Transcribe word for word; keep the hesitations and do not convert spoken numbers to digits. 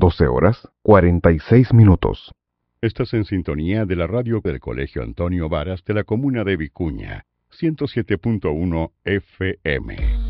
doce horas, cuarenta y seis minutos. Estás en sintonía de la radio del Colegio Antonio Varas de la comuna de Vicuña, ciento siete punto uno F M.